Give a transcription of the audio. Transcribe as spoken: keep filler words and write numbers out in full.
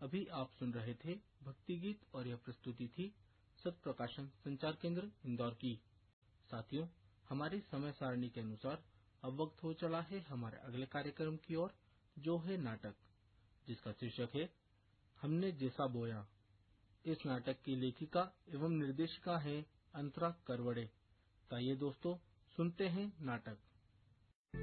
अभी आप सुन रहे थे भक्ति गीत और यह प्रस्तुति थी सत प्रकाशन संचार केंद्र इंदौर की। साथियों, हमारी समय सारणी के अनुसार अब वक्त हो चला है हमारे अगले कार्यक्रम की ओर, जो है नाटक, जिसका शीर्षक है हमने जैसा बोया। इस नाटक की लेखिका एवं निर्देशिका है अंतरा करवड़े। तो आइए दोस्तों, सुनते हैं नाटक।